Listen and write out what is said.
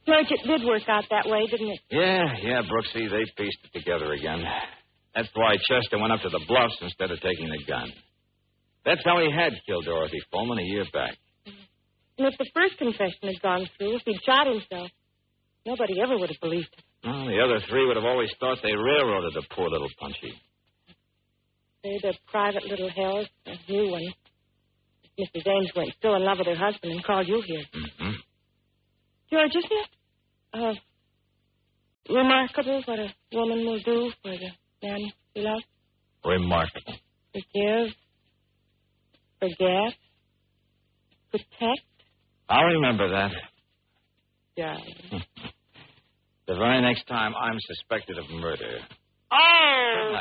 George, it did work out that way, didn't it? Yeah, Brooksy, they pieced it together again. That's why Chester went up to the Bluffs instead of taking the gun. That's how he had killed Dorothy Pullman a year back. And if the first confession had gone through, if he'd shot himself, nobody ever would have believed it. Well, the other three would have always thought they railroaded the poor little Punchy. They're the private little hells, a new one. Mrs. Ames went still in love with her husband and called you here. Mm-hmm. George, isn't it remarkable what a woman will do for the man she loves? Remarkable. Forgive, forget, protect. I'll remember that. Darling. The very next time I'm suspected of murder. Oh!